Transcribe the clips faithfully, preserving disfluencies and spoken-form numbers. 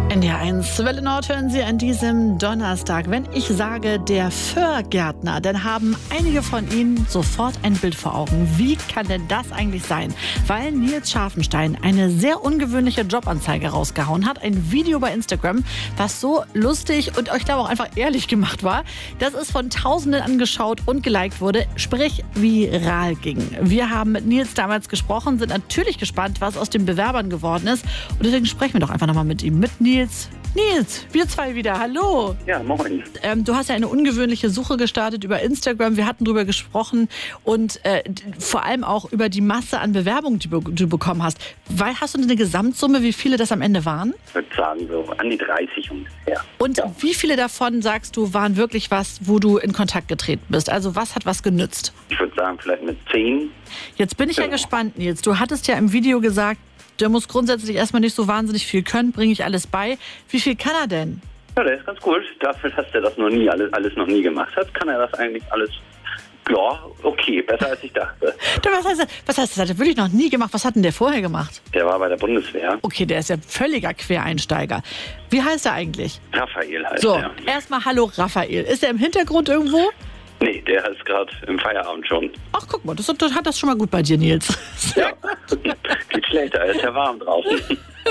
N D R eins Welle Nord hören Sie an diesem Donnerstag. Wenn ich sage, der Föhrgärtner, dann haben einige von Ihnen sofort ein Bild vor Augen. Wie kann denn das eigentlich sein? Weil Nils Scharfenstein eine sehr ungewöhnliche Jobanzeige rausgehauen hat. Ein Video bei Instagram, was so lustig und ich glaube auch einfach ehrlich gemacht war, dass es von Tausenden angeschaut und geliked wurde, sprich viral ging. Wir haben mit Nils damals gesprochen, sind natürlich gespannt, was aus den Bewerbern geworden ist. Und deswegen sprechen wir doch einfach nochmal mit ihm, mit Nils. Nils, wir zwei wieder, hallo. Ja, moin. Ähm, du hast ja eine ungewöhnliche Suche gestartet über Instagram, wir hatten drüber gesprochen und äh, vor allem auch über die Masse an Bewerbungen, die du bekommen hast. Weil, hast du eine Gesamtsumme, wie viele das am Ende waren? Ich würde sagen, so an die dreißig ungefähr. Und ja. Wie viele davon, sagst du, waren wirklich was, wo du in Kontakt getreten bist? Also was hat was genützt? Ich würde sagen, vielleicht mit zehn. Jetzt bin ich ja, ja gespannt, Nils. Du hattest ja im Video gesagt, der muss grundsätzlich erstmal nicht so wahnsinnig viel können, bringe ich alles bei. Wie viel kann er denn? Ja, der ist ganz cool. Dafür, dass er das noch nie, alles, alles noch nie gemacht hat, kann er das eigentlich alles, ja, okay, besser als ich dachte. Was heißt, was heißt das? Hat er wirklich noch nie gemacht? Was hat denn der vorher gemacht? Der war bei der Bundeswehr. Okay, der ist ja völliger Quereinsteiger. Wie heißt er eigentlich? Raphael heißt so, er. So, erstmal hallo Raphael. Ist er im Hintergrund irgendwo? Nee, der ist gerade im Feierabend schon. Ach, guck mal, das, das hat das schon mal gut bei dir, Nils. Ja, geht schlechter, ist ja warm draußen.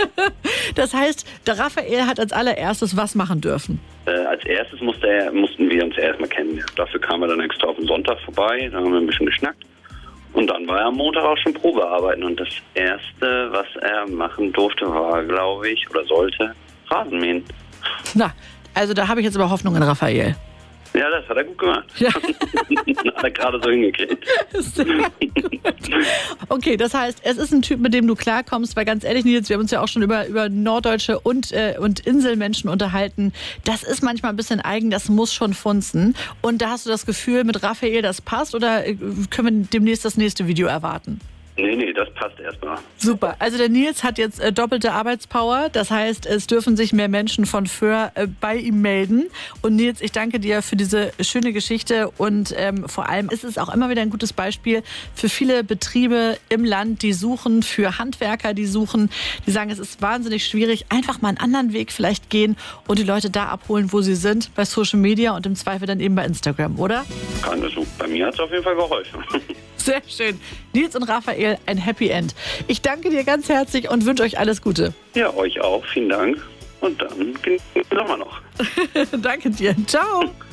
Das heißt, der Raphael hat als allererstes was machen dürfen? Äh, als erstes musste er, mussten wir uns erstmal kennenlernen. Dafür kam er dann extra auf den Sonntag vorbei, da haben wir ein bisschen geschnackt. Und dann war er am Montag auch schon Probearbeiten. Und das Erste, was er machen durfte, war, glaube ich, oder sollte, Rasenmähen. Na, also da habe ich jetzt aber Hoffnung in Raphael. Ja, das hat er gut gemacht. Ja. Hat er gerade so hingekriegt. Sehr gut. Okay, das heißt, es ist ein Typ, mit dem du klarkommst, weil ganz ehrlich, Nils, wir haben uns ja auch schon über, über norddeutsche und, äh, und Inselmenschen unterhalten. Das ist manchmal ein bisschen eigen, das muss schon funzen. Und da hast du das Gefühl, mit Raphael, das passt oder können wir demnächst das nächste Video erwarten? Nee, nee, das passt erstmal. Super. Also der Nils hat jetzt äh, doppelte Arbeitspower. Das heißt, es dürfen sich mehr Menschen von Föhr äh, bei ihm melden. Und Nils, ich danke dir für diese schöne Geschichte. Und ähm, vor allem ist es auch immer wieder ein gutes Beispiel für viele Betriebe im Land, die suchen, für Handwerker, die suchen, die sagen, es ist wahnsinnig schwierig, einfach mal einen anderen Weg vielleicht gehen und die Leute da abholen, wo sie sind, bei Social Media und im Zweifel dann eben bei Instagram, oder? Kann das so. Bei mir hat es auf jeden Fall geholfen. Sehr schön. Nils und Raphael, ein Happy End. Ich danke dir ganz herzlich und wünsche euch alles Gute. Ja, euch auch. Vielen Dank. Und dann genießen wir noch. Danke dir. Ciao.